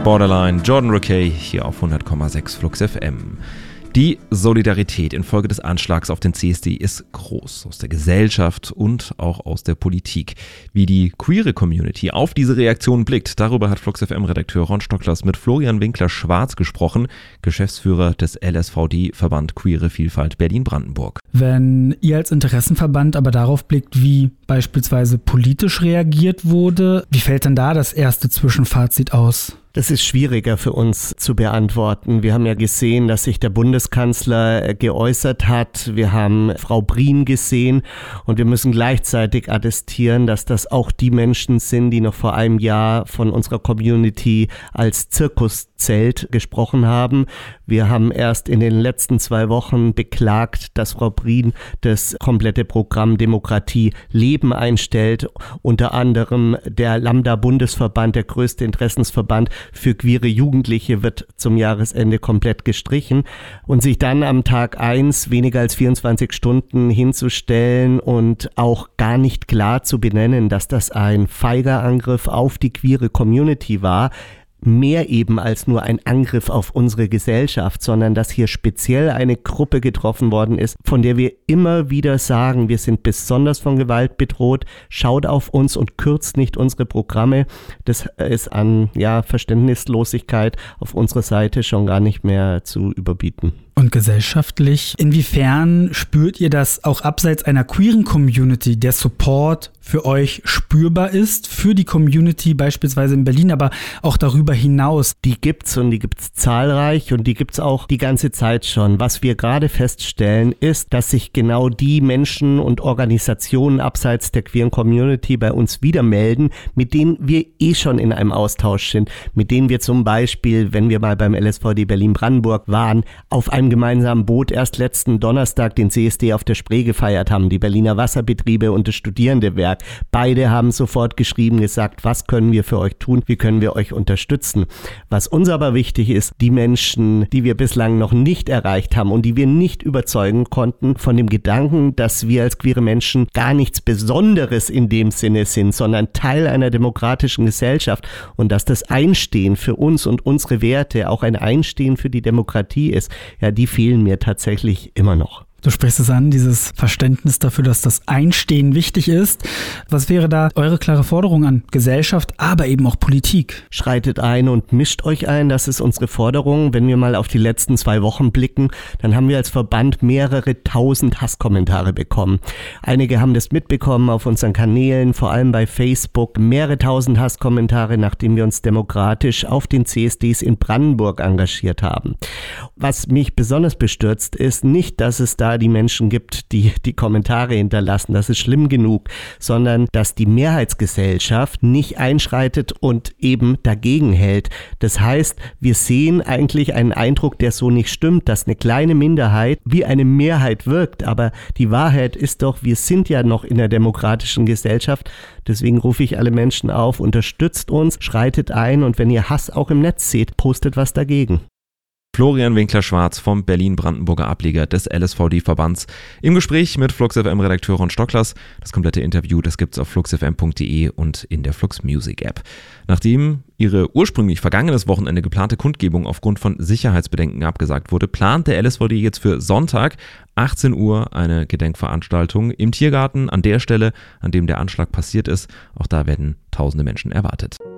Borderline, Jordan Rakei hier auf 100,6 Flux FM. Die Solidarität infolge des Anschlags auf den CSD ist groß, aus der Gesellschaft und auch aus der Politik. Wie die queere Community auf diese Reaktion blickt, darüber hat Flux FM-Redakteur Ron Stocklers mit Florian Winkler-Schwarz gesprochen, Geschäftsführer des LSVD, Verband Queere Vielfalt Berlin-Brandenburg. Wenn ihr als Interessenverband aber darauf blickt, wie beispielsweise politisch reagiert wurde, wie fällt denn da das erste Zwischenfazit aus? Das ist schwieriger für uns zu beantworten. Wir haben ja gesehen, dass sich der Bundeskanzler geäußert hat. Wir haben Frau Brien gesehen und wir müssen gleichzeitig attestieren, dass das auch die Menschen sind, die noch vor einem Jahr von unserer Community als Zirkuszelt gesprochen haben. Wir haben erst in den letzten 2 Wochen beklagt, dass Frau Brien das komplette Programm Demokratie Leben einstellt. Unter anderem der Lambda-Bundesverband, der größte Interessensverband für queere Jugendliche, wird zum Jahresende komplett gestrichen. Und sich dann am Tag 1 weniger als 24 Stunden hinzustellen und auch gar nicht klar zu benennen, dass das ein feiger Angriff auf die queere Community war, mehr eben als nur ein Angriff auf unsere Gesellschaft, sondern dass hier speziell eine Gruppe getroffen worden ist, von der wir immer wieder sagen, wir sind besonders von Gewalt bedroht, schaut auf uns und kürzt nicht unsere Programme. Das ist an Verständnislosigkeit auf unserer Seite schon gar nicht mehr zu überbieten. Und gesellschaftlich, inwiefern spürt ihr, dass auch abseits einer queeren Community der Support für euch spürbar ist, für die Community beispielsweise in Berlin, aber auch darüber hinaus? Die gibt's und die gibt's zahlreich und die gibt's auch die ganze Zeit schon. Was wir gerade feststellen, ist, dass sich genau die Menschen und Organisationen abseits der queeren Community bei uns wieder melden, mit denen wir schon in einem Austausch sind, mit denen wir zum Beispiel, wenn wir mal beim LSVD Berlin-Brandenburg waren, auf einem gemeinsamen Boot erst letzten Donnerstag den CSD auf der Spree gefeiert haben, die Berliner Wasserbetriebe und das Studierendewerk. Beide haben sofort geschrieben, gesagt, was können wir für euch tun, wie können wir euch unterstützen. Was uns aber wichtig ist, die Menschen, die wir bislang noch nicht erreicht haben und die wir nicht überzeugen konnten von dem Gedanken, dass wir als queere Menschen gar nichts Besonderes in dem Sinne sind, sondern Teil einer demokratischen Gesellschaft und dass das Einstehen für uns und unsere Werte auch ein Einstehen für die Demokratie ist, die fehlen mir tatsächlich immer noch. Du sprichst es an, dieses Verständnis dafür, dass das Einstehen wichtig ist. Was wäre da eure klare Forderung an Gesellschaft, aber eben auch Politik? Schreitet ein und mischt euch ein, das ist unsere Forderung. Wenn wir mal auf die letzten 2 Wochen blicken, dann haben wir als Verband mehrere tausend Hasskommentare bekommen. Einige haben das mitbekommen auf unseren Kanälen, vor allem bei Facebook. Mehrere tausend Hasskommentare, nachdem wir uns demokratisch auf den CSDs in Brandenburg engagiert haben. Was mich besonders bestürzt, ist nicht, dass es da die Menschen gibt, die die Kommentare hinterlassen, das ist schlimm genug, sondern dass die Mehrheitsgesellschaft nicht einschreitet und eben dagegen hält. Das heißt, wir sehen eigentlich einen Eindruck, der so nicht stimmt, dass eine kleine Minderheit wie eine Mehrheit wirkt, aber die Wahrheit ist doch, wir sind ja noch in der demokratischen Gesellschaft, deswegen rufe ich alle Menschen auf, unterstützt uns, schreitet ein und wenn ihr Hass auch im Netz seht, postet was dagegen. Florian Winkler-Schwarz vom Berlin-Brandenburger Ableger des LSVD-Verbands im Gespräch mit Flux FM-Redakteur Ron Stocklers. Das komplette Interview, das gibt's auf fluxfm.de und in der Flux Music App. Nachdem ihre ursprünglich vergangenes Wochenende geplante Kundgebung aufgrund von Sicherheitsbedenken abgesagt wurde, plant der LSVD jetzt für Sonntag 18 Uhr eine Gedenkveranstaltung im Tiergarten an der Stelle, an dem der Anschlag passiert ist. Auch da werden tausende Menschen erwartet.